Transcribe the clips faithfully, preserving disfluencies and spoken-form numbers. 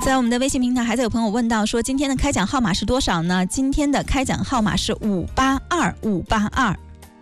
在我们的微信平台，还在有朋友问到说，今天的开奖号码是多少呢？今天的开奖号码是五八二五八二。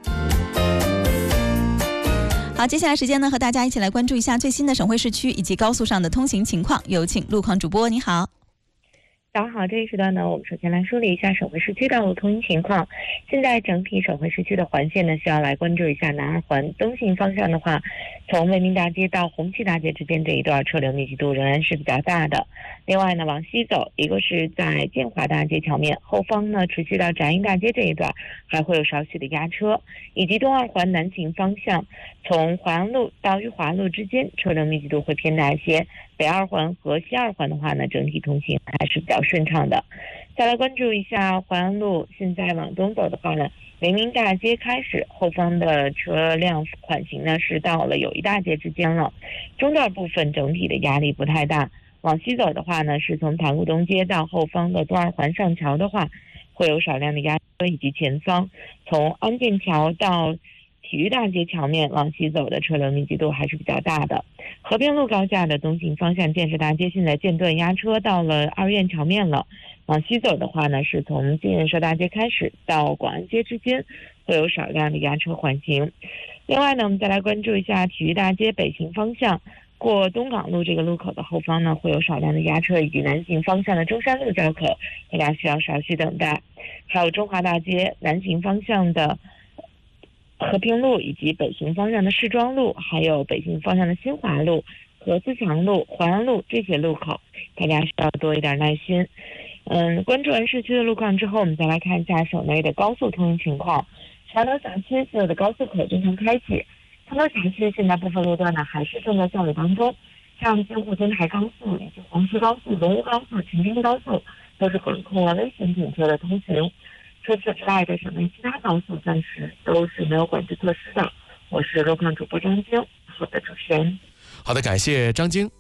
好，接下来时间呢，和大家一起来关注一下最新的省会市区以及高速上的通行情况。有请路况主播，你好。 早上好，这一时段呢，我们首先来梳理一下省会市区道路通行情况。现在整体省会市区的环线呢，需要来关注一下南二环东行方向的话，从为民大街到红旗大街之间这一段车流密集度仍然是比较大的。另外呢，往西走，一个是在建华大街桥面后方呢，持续到展英大街这一段还会有少许的压车，以及东二环南行方向，从淮阳路到裕华路之间车流密集度会偏大一些。北二环和西二环的话呢，整体通行还是比较顺畅的。再来关注一下淮阳路，现在往东走的话呢，为民大街开始，后方的车辆缓行呢是到了友谊大街之间了，中段部分整体的压力不太大。往西走的话呢，是从塘沽东街到后方的东二环上桥的话，会有少量的压车，以及前方从安建桥到体育大街桥面往西走的车流密集度还是比较大的。和平路高架的东行方向建设大街现在间断压车到了二院桥面了，往西走的话呢，是从建设大街开始到广安街之间会有少量的压车缓行。另外呢，我们再来关注一下体育大街北行方向过东港路这个路口的后方呢，会有少量的压车，以及南行方向的中山路交口大家需要少许等待。还有中华大街南行方向的和平路，以及北行方向的市庄路，还有北行方向的新华路和自强路、淮安路这些路口大家需要多一点耐心。嗯，关注完市区的路况之后，我们再来看一下省内的高速通行情况。长岛辖区所有的高速口正常开启，长岛辖区现在部分路段呢还是正在效力当中，像京沪津台高速以及黄石高速、龙吴高速、秦京高速都是管控了危险警车的通行。除此之外的省内其他高速暂时都是没有管制措施的。我是路况主播张晶，好的，主持人。 好的，感谢张晶。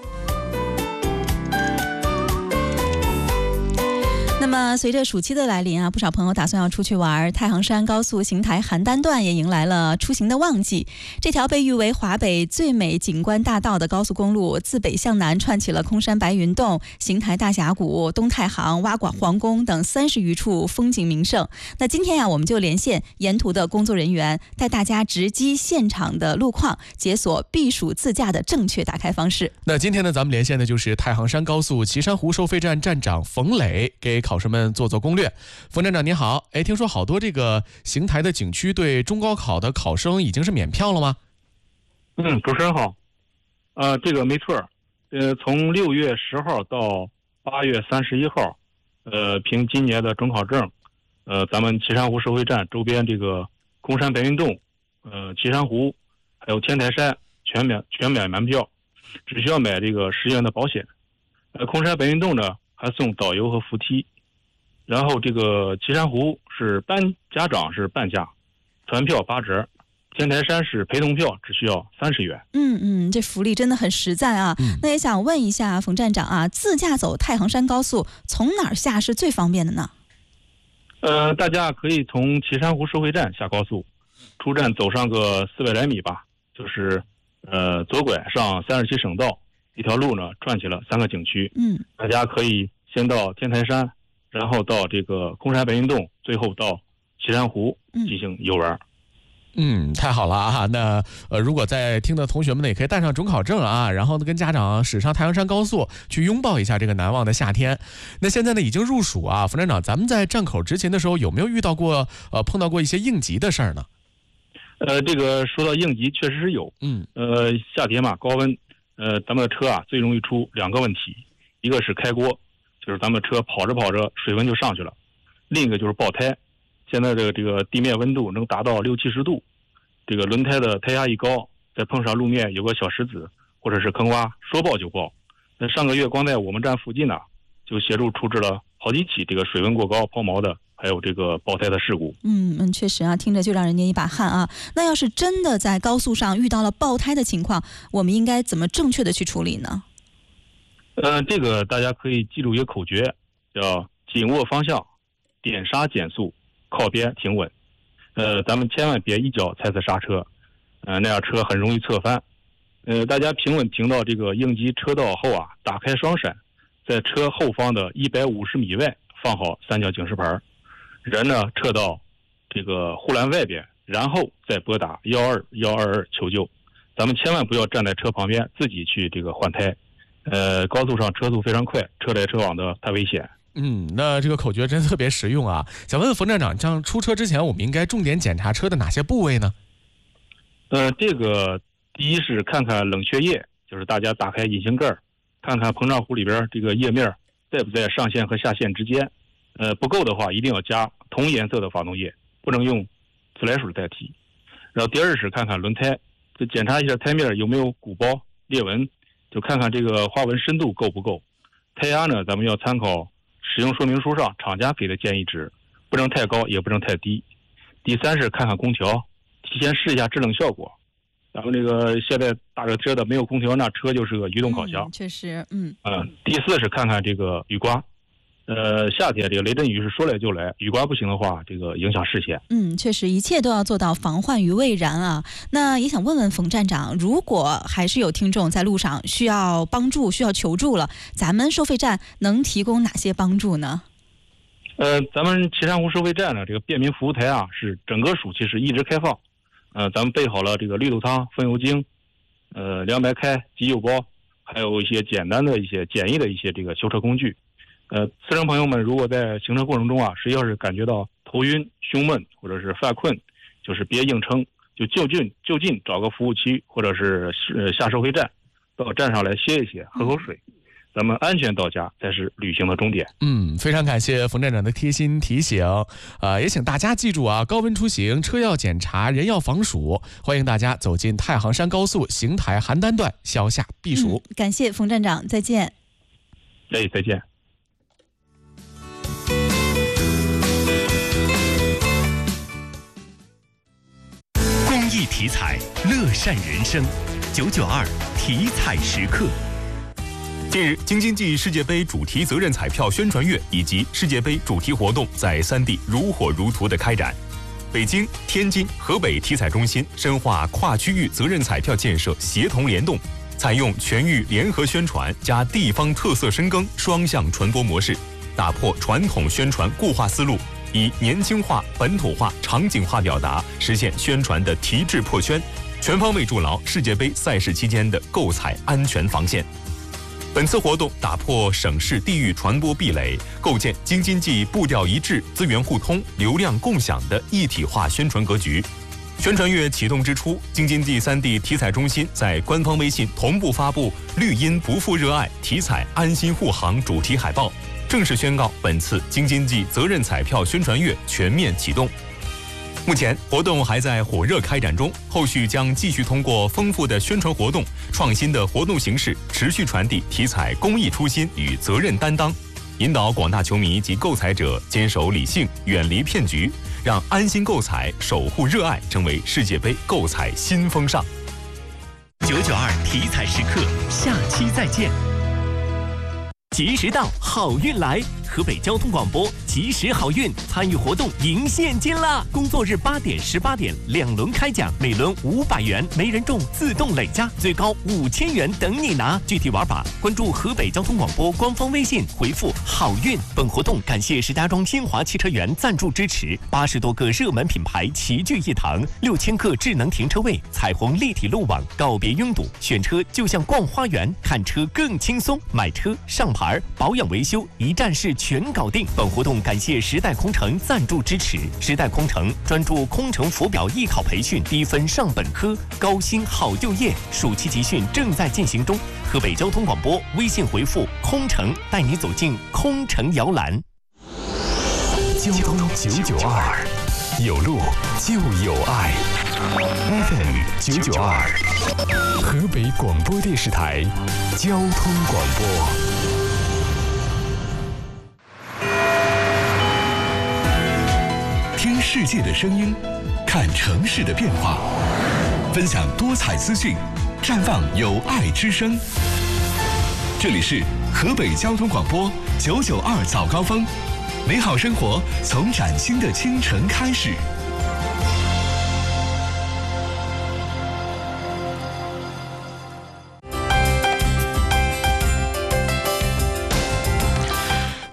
那么随着暑期的来临啊，不少朋友打算要出去玩，太行山高速邢台邯郸段也迎来了出行的旺季。这条被誉为华北最美景观大道的高速公路，自北向南串起了空山白云洞、邢台大峡谷、东太行、蛙馆皇宫等三十余处风景名胜。那今天呀、啊，我们就连线沿途的工作人员，带大家直击现场的路况，解锁避暑自驾的正确打开方式。 那今天呢，咱们连线的就是太行山高速岐山湖收费站站长冯磊，给考生们做做攻略。冯站长您好，哎，听说好多这个邢台的景区对中高考的考生已经是免票了吗？ 嗯，主持人好，呃，这个没错，呃，从六月十号到八月三十一号，呃，凭今年的中考证，呃，咱们岐山湖收费站周边这个空山白云洞、呃，岐山湖，还有天台山全免全免门票，只需要买这个十元的保险。呃，空山白云洞呢还送导游和扶梯。然后这个岐山湖是半家长是半价，团票八折，天台山是陪同票，只需要三十元。 嗯嗯，这福利真的很实在啊。嗯、那也想问一下冯站长啊，自驾走太行山高速从哪儿下是最方便的呢？ 呃，大家可以从岐山湖收费站下高速，出站走上个四百来米吧，就是呃左拐上三十七省道，一条路呢串起了三个景区。嗯，大家可以先到天台山，然后到这个空山白云洞，最后到岐山湖进行游玩。 嗯，太好了啊！那呃，如果在听的同学们呢，也可以带上准考证啊，然后呢跟家长驶上太行山高速，去拥抱一下这个难忘的夏天。那现在呢已经入暑啊，冯站长，咱们在站口执勤的时候有没有遇到过呃碰到过一些应急的事儿呢？ 呃，这个说到应急，确实是有。嗯，呃，夏天嘛，高温，呃，咱们的车啊最容易出两个问题，一个是开锅，就是咱们车跑着跑着水温就上去了；另一个就是爆胎。现在这个这个地面温度能达到六七十度，这个轮胎的胎压一高，再碰上路面有个小石子或者是坑洼，说爆就爆。那上个月光在我们站附近呢，就协助处置了好几起这个水温过高抛锚的，还有这个爆胎的事故。 嗯嗯，确实啊，听着就让人捏一把汗啊。那要是真的在高速上遇到了爆胎的情况，我们应该怎么正确的去处理呢？ 呃，这个大家可以记住一个口诀，叫紧握方向，点刹减速，靠边停稳。呃，咱们千万别一脚踩死刹车，呃，那样车很容易侧翻。呃，大家平稳停到这个应急车道后啊，打开双闪， 在车后方的一百五十米外放好三角警示牌，人呢撤到这个护栏外边，然后再拨打一二一二二求救。咱们千万不要站在车旁边自己去这个换胎，呃，高速上车速非常快，车来车往的太危险。 嗯，那这个口诀真特别实用啊！想问问冯站长，像出车之前，我们应该重点检查车的哪些部位呢？ 呃，这个第一是看看冷却液，就是大家打开引擎盖，看看膨胀壶里边这个液面在不在上限和下限之间。呃，不够的话，一定要加同颜色的发动液，不能用自来水代替。然后第二是看看轮胎，就检查一下胎面有没有鼓包裂纹，就看看这个花纹深度够不够。胎压呢，咱们要参考使用说明书上厂家给的建议值，不能太高也不能太低。第三是看看空调，提前试一下制冷效果。咱们这个现在大热天的没有空调，那车就是个移动烤箱。 嗯、确实，嗯。 呃，第四是看看这个雨刮。呃，夏天这个雷阵雨是说来就来，雨刮不行的话，这个影响视线。 嗯，确实，一切都要做到防患于未然啊。那也想问问冯站长，如果还是有听众在路上需要帮助、需要求助了，咱们收费站能提供哪些帮助呢？ 呃，咱们岐山湖收费站呢，这个便民服务台啊，是整个暑期是一直开放。呃，咱们备好了这个绿豆汤、风油精、呃凉白开、急救包，还有一些简单的一些简易的一些这个修车工具。呃，车乘朋友们如果在行车过程中啊，谁要是感觉到头晕、胸闷或者是犯困，就是别硬撑，就就近就近找个服务区或者是呃下收费站，到站上来歇一歇，喝口水。咱们安全到家才是旅行的终点。 嗯，非常感谢冯站长的贴心提醒，呃，也请大家记住啊，高温出行，车要检查，人要防暑。欢迎大家走进太行山高速邢台邯郸段，消夏避暑。 嗯、感谢冯站长，再见。 哎，再见。 公益体彩，乐善人生。九九二体彩时刻。近日，京津冀世界杯主题责任彩票宣传月以及世界杯主题活动在三地如火如荼的开展。北京、天津、河北体彩中心深化跨区域责任彩票建设协同联动，采用全域联合宣传加地方特色深耕双向传播模式，打破传统宣传固化思路，以年轻化、本土化、场景化表达，实现宣传的提质破圈，全方位筑牢世界杯赛事期间的购彩安全防线。本次活动打破省市地域传播壁垒，构建京津冀步调一致、资源互通、流量共享的一体化宣传格局。宣传月启动之初，京津冀三地体彩中心在官方微信同步发布“绿茵不负热爱，体彩安心护航”主题海报，正式宣告本次京津冀责任彩票宣传月全面启动。目前活动还在火热开展中，后续将继续通过丰富的宣传活动、创新的活动形式，持续传递体彩公益初心与责任担当，引导广大球迷及购彩者坚守理性，远离骗局，让安心购彩、守护热爱成为世界杯购彩新风尚。九九二体彩时刻，下期再见。及时到，好运来！河北交通广播及时好运参与活动赢现金啦！工作日八点、十八点两轮开奖，每轮五百元，没人中自动累加，最高五千元等你拿。具体玩法，关注河北交通广播官方微信，回复好运。本活动感谢石家庄新华汽车园赞助支持，八十多个热门品牌齐聚一堂，六千个智能停车位，彩虹立体路网，告别拥堵，选车就像逛花园，看车更轻松，买车上牌。保养维修一站式全搞定。本活动感谢时代空乘赞助支持。时代空乘专注空乘浮表艺考培训，低分上本科，高薪好就业。暑期集训正在进行中。河北交通广播微信回复空乘，带你走进空乘摇篮。 交通九九二，有路就有爱。F M 九九二，河北广播电视台交通广播。听世界的声音，看城市的变化，分享多彩资讯，绽放有爱之声。这里是河北交通广播九九二早高峰，美好生活从崭新的清晨开始。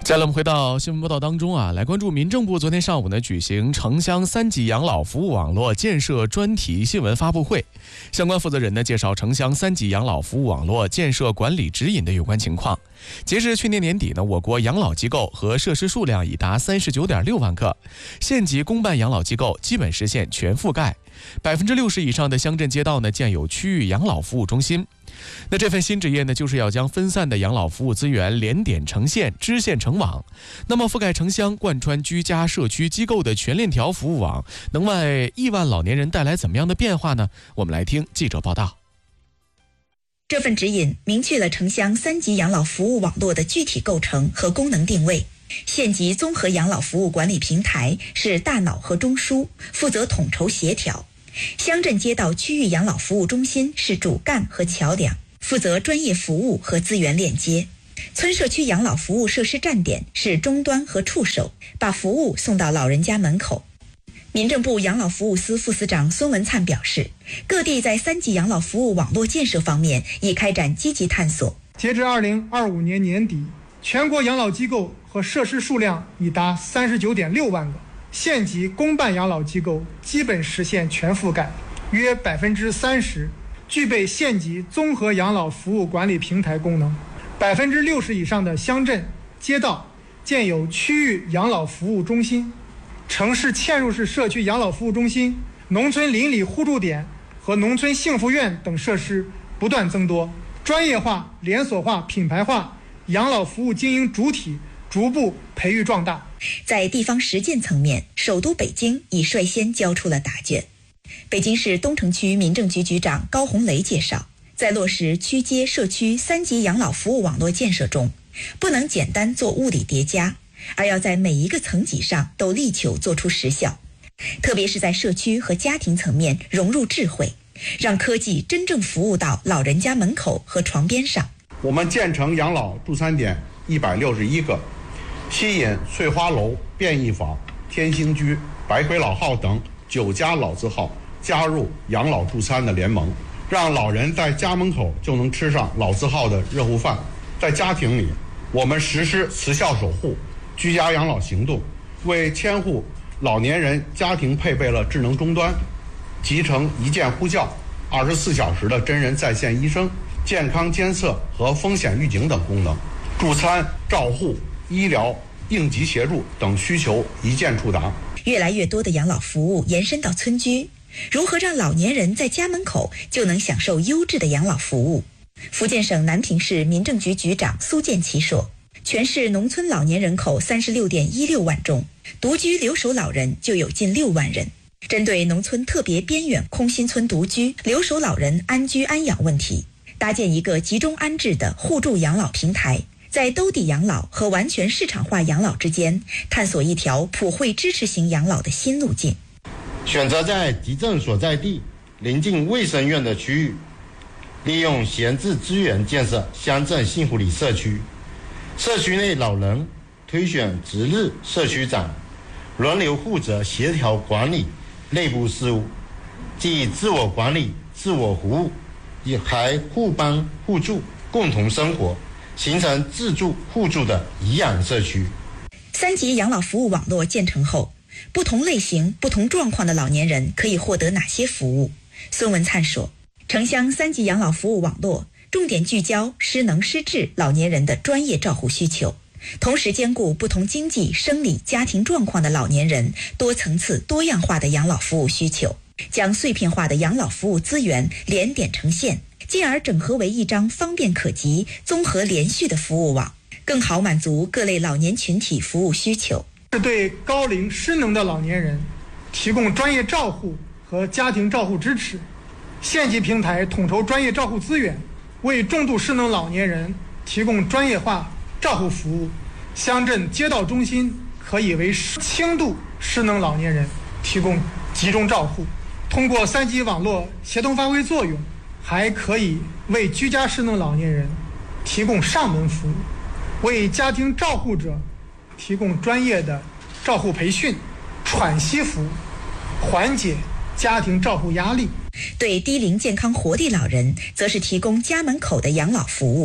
接下来我们回到新闻报道当中啊，来关注民政部昨天上午呢举行城乡三级养老服务网络建设专题新闻发布会，相关负责人呢介绍城乡三级养老服务网络建设管理指引的有关情况。截至去年年底呢，我国养老机构和设施数量已达三十九点六万个，县级公办养老机构基本实现全覆盖，百分之六十以上的乡镇街道呢建有区域养老服务中心。那这份新职业呢，就是要将分散的养老服务资源连点成线、支线成网。那么覆盖城乡、贯穿居家、社区机构的全链条服务网，能为亿万老年人带来怎么样的变化呢？我们来听记者报道。 这份指引明确了城乡三级养老服务网络的具体构成和功能定位。县级综合养老服务管理平台是大脑和中枢，负责统筹协调；乡镇街道区域养老服务中心是主干和桥梁，负责专业服务和资源链接；村社区养老服务设施站点是终端和触手，把服务送到老人家门口。民政部养老服务司副司长孙文灿表示，各地在三级养老服务网络建设方面已开展积极探索。 截至二零二五年年底，全国养老机构和设施数量已达三十九点六万个，县级公办养老机构基本实现全覆盖，约百分之三十具备县级综合养老服务管理平台功能，百分之六十以上的乡镇街道建有区域养老服务中心，城市嵌入式社区养老服务中心、农村邻里互助点和农村幸福院等设施不断增多，专业化、连锁化、品牌化养老服务经营主体逐步培育壮大。 在地方实践层面，首都北京已率先交出了答卷。北京市东城区民政局局长高红雷介绍，在落实区街社区三级养老服务网络建设中，不能简单做物理叠加，而要在每一个层级上都力求做出实效，特别是在社区和家庭层面融入智慧，让科技真正服务到老人家门口和床边上。 我们建成养老助餐点一百六十一个，吸引翠花楼、便宜坊、天星居、白魁老号等九家老字号加入养老助餐的联盟，让老人在家门口就能吃上老字号的热乎饭。在家庭里，我们实施慈孝守护、居家养老行动，为千户老年人家庭配备了智能终端，集成一键呼叫、二十四小时的真人在线医生、健康监测和风险预警等功能，助餐、照护、医疗、应急协助等需求一键触达。 越来越多的养老服务延伸到村居，如何让老年人在家门口就能享受优质的养老服务？福建省南平市民政局局长苏建奇说，全市农村老年人口三十六点一六万中，独居留守老人就有近六万人。针对农村特别边远空心村独居留守老人安居安养问题，搭建一个集中安置的互助养老平台，在兜底养老和完全市场化养老之间，探索一条普惠支持型养老的新路径。 选择在集镇所在地临近卫生院的区域，利用闲置资源建设乡镇幸福里社区。社区内老人推选值日社区长，轮流负责协调管理内部事务，既自我管理、自我服务，也还互帮互助，共同生活，形成自助互助的颐养社区。 三级养老服务网络建成后，不同类型、不同状况的老年人可以获得哪些服务？孙文灿说，城乡三级养老服务网络重点聚焦失能失智老年人的专业照护需求，同时兼顾不同经济、生理、家庭状况的老年人多层次、多样化的养老服务需求，将碎片化的养老服务资源连点成线，进而整合为一张方便可及、综合连续的服务网，更好满足各类老年群体服务需求。 是对高龄失能的老年人提供专业照护和家庭照护支持，县级平台统筹专业照护资源，为重度失能老年人提供专业化照护服务。乡镇街道中心可以为轻度失能老年人提供集中照护。通过三级网络协同发挥作用，还可以为居家失能老年人提供上门服务，为家庭照护者提供专业的照护培训、喘息服务，缓解家庭照护压力。 对低龄健康活力老人，则是提供家门口的养老服务，以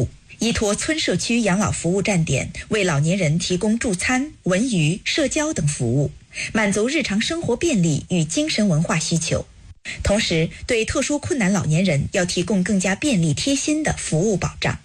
依托村社区养老服务站点，为老年人提供助餐、文娱、社交等服务，满足日常生活便利与精神文化需求。同时，对特殊困难老年人要提供更加便利贴心的服务保障。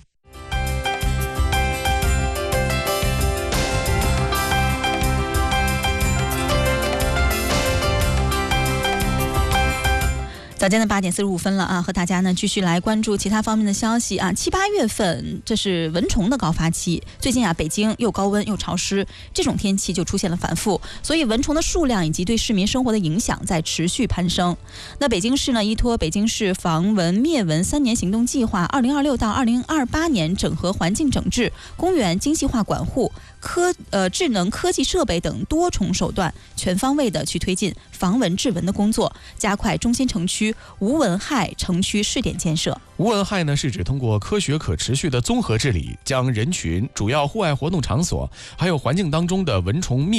早间的八点四十五分了啊，和大家呢继续来关注其他方面的消息啊。七八月份这是蚊虫的高发期，最近啊北京又高温又潮湿，这种天气就出现了反复，所以蚊虫的数量以及对市民生活的影响在持续攀升。那北京市呢依托北京市防蚊灭蚊三年行动计划，二零二六到二零二八年整合环境整治、公园精细化管护、科呃智能科技设备等多重手段，全方位的去推进防蚊治蚊的工作，加快中心城区无蚊害城区试点建设。 无蚊害呢，是指通过科学可持续的综合治理，将人群、主要户外活动场所还有环境当中的蚊虫灭